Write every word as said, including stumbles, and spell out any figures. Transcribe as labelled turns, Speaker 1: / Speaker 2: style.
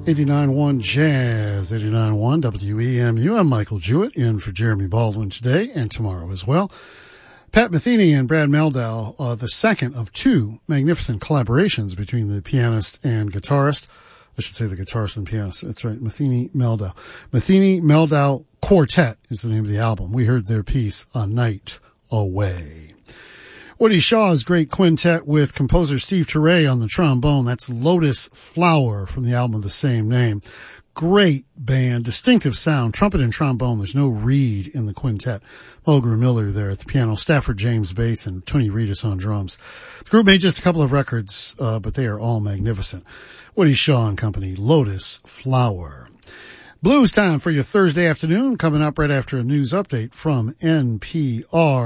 Speaker 1: eighty-nine point one Jazz, eighty-nine point one W E M U. I'm Michael Jewett, in for Jeremy Baldwin today and tomorrow as well. Pat Metheny and Brad Mehldau, uh, the second of two magnificent collaborations between the pianist and guitarist. I should say the guitarist and pianist. That's right, Metheny, Mehldau. Metheny, Mehldau Quartet is the name of the album. We heard their piece, A Night Away. Woody Shaw's great quintet with composer Steve Turre on the trombone. That's Lotus Flower from the album of the same name. Great band, distinctive sound, trumpet and trombone. There's no reed in the quintet. Mulgrew Miller there at the piano, Stafford James bass, and Tony Reedus on drums. The group made just a couple of records, uh, but they are all magnificent. Woody Shaw and Company, Lotus Flower. Blues time for your Thursday afternoon, coming up right after a news update from N P R.